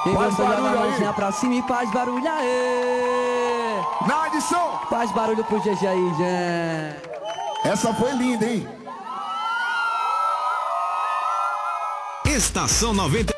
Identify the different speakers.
Speaker 1: Faz barulho aí. Pra cima e faz barulho aí.
Speaker 2: Na edição.
Speaker 1: Faz barulho pro GG aí, gente.
Speaker 2: Essa foi linda, hein?
Speaker 3: Estação 90.